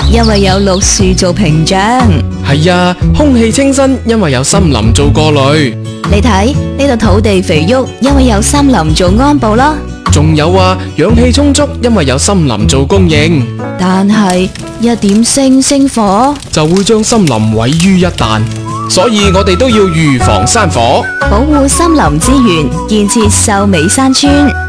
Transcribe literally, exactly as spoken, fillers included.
因為有綠樹做屏障。 係啊，空氣清新，因為有森林做過濾。 你睇呢度土地肥沃，因為有森林做安保啦。 仲有啊，氧氣充足，因為有森林做供應。 但係一點星星火就會將森林毀於一旦，所以我哋都要預防山火， 保護森林資源，建設秀美山村。